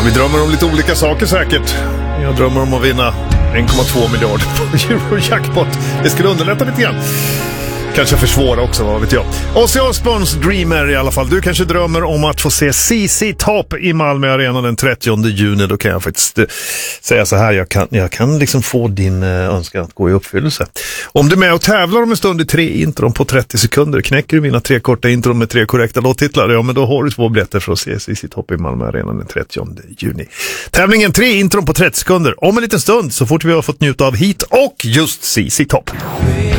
Vi drömmer om lite olika saker säkert. Jag drömmer om att vinna 1,2 miljarder på Eurojackpot. Det skulle underlätta lite grann. Kanske försvåra också, vad vet jag. Ozzy Osbournes Dreamer i alla fall. Du kanske drömmer om att få se ZZ Top i Malmö Arena den 30 juni. Då kan jag faktiskt säga så här. Jag kan liksom få din önskan att gå i uppfyllelse. Om du är med och tävlar om en stund i 3 intron på 30 sekunder. Knäcker du mina 3 korta intron med 3 korrekta låttitlar. Ja, men då har du 2 biljetter för att se ZZ Top i Malmö Arena den 30 juni. Tävlingen 3 intron på 30 sekunder. Om en liten stund så fort vi har fått njuta av hit och just ZZ Top.